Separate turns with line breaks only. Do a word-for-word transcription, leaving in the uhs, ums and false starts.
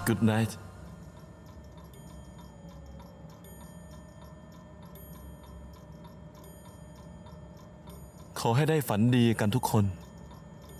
Good night ขอให้ได้ฝันดีกันทุกคน